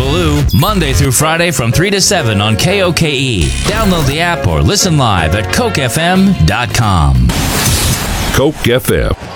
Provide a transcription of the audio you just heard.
Boogaloo, Monday through Friday from 3 to 7 on KOKE. Download the app or listen live at CokeFM.com. Coke FM.